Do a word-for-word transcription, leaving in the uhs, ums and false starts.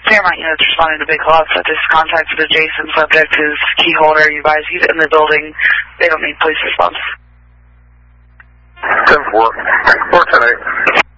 Paramount units responding to Big Lots that just contacted adjacent subject whose key holder. You guys, he's in the building. They don't need police response. ten four. four ten eight.